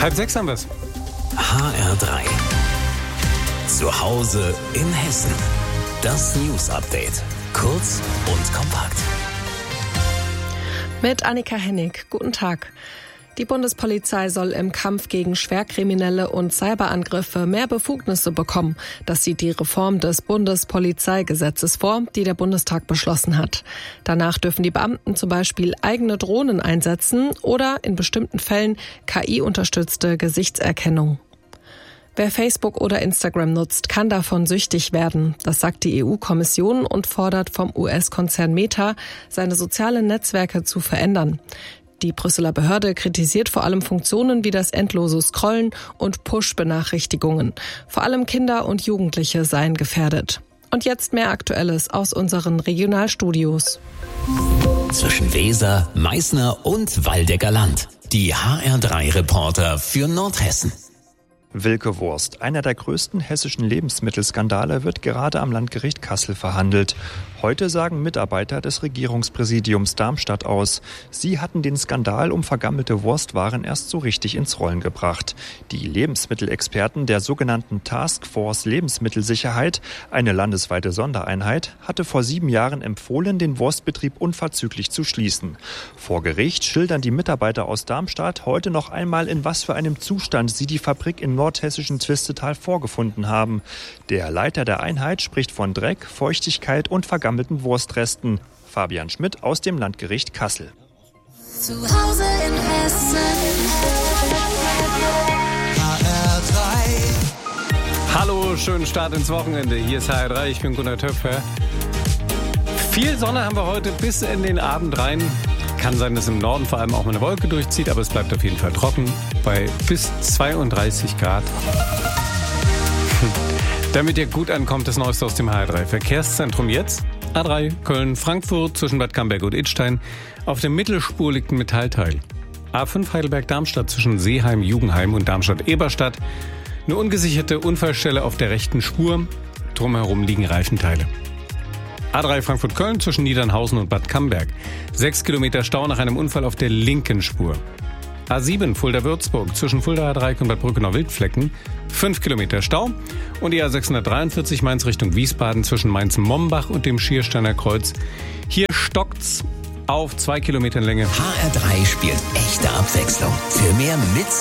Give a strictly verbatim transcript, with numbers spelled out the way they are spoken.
Halb sechs haben wir's. H R drei. Zu Hause in Hessen. Das News Update. Kurz und kompakt. Mit Annika Hennig. Guten Tag. Die Bundespolizei soll im Kampf gegen Schwerkriminelle und Cyberangriffe mehr Befugnisse bekommen. Das sieht die Reform des Bundespolizeigesetzes vor, die der Bundestag beschlossen hat. Danach dürfen die Beamten zum Beispiel eigene Drohnen einsetzen oder in bestimmten Fällen K I-unterstützte Gesichtserkennung. Wer Facebook oder Instagram nutzt, kann davon süchtig werden. Das sagt die E U-Kommission und fordert vom U S-Konzern Meta, seine sozialen Netzwerke zu verändern. Die Brüsseler Behörde kritisiert vor allem Funktionen wie das endlose Scrollen und Push-Benachrichtigungen. Vor allem Kinder und Jugendliche seien gefährdet. Und jetzt mehr Aktuelles aus unseren Regionalstudios. Zwischen Weser, Meißner und Waldecker Land. Die H R drei Reporter für Nordhessen. Wilke Wurst, einer der größten hessischen Lebensmittelskandale, wird gerade am Landgericht Kassel verhandelt. Heute sagen Mitarbeiter des Regierungspräsidiums Darmstadt aus. Sie hatten den Skandal um vergammelte Wurstwaren erst so richtig ins Rollen gebracht. Die Lebensmittelexperten der sogenannten Taskforce Lebensmittelsicherheit, eine landesweite Sondereinheit, hatte vor sieben Jahren empfohlen, den Wurstbetrieb unverzüglich zu schließen. Vor Gericht schildern die Mitarbeiter aus Darmstadt heute noch einmal, in was für einem Zustand sie die Fabrik in nordhessischen Twistetal vorgefunden haben. Der Leiter der Einheit spricht von Dreck, Feuchtigkeit und vergammelten Wurstresten. Fabian Schmidt aus dem Landgericht Kassel. Zu Hause in Hessen. H R drei. Hallo, schönen Start ins Wochenende. Hier ist H R drei, ich bin Gunnar Töpfer. Viel Sonne haben wir heute bis in den Abend rein. Kann sein, dass im Norden vor allem auch mal eine Wolke durchzieht, aber es bleibt auf jeden Fall trocken bei bis zweiunddreißig Grad. Damit ihr gut ankommt, das Neueste aus dem H R drei Verkehrszentrum jetzt. A drei Köln-Frankfurt zwischen Bad Camberg und Idstein. Auf der Mittelspur liegt ein Metallteil. A fünf Heidelberg-Darmstadt zwischen Seeheim-Jugendheim und Darmstadt-Eberstadt. Eine ungesicherte Unfallstelle auf der rechten Spur. Drumherum liegen Reifenteile. A drei Frankfurt-Köln zwischen Niedernhausen und Bad Camberg. Sechs Kilometer Stau nach einem Unfall auf der linken Spur. A sieben Fulda-Würzburg zwischen Fulda-Dreieck und Bad Brückenau-Wildflecken. Fünf Kilometer Stau. Und die A sechshundertdreiundvierzig Mainz Richtung Wiesbaden zwischen Mainz-Mombach und dem Schiersteiner Kreuz. Hier stockt's auf zwei Kilometern Länge. H R drei spielt echte Abwechslung. Für mehr mit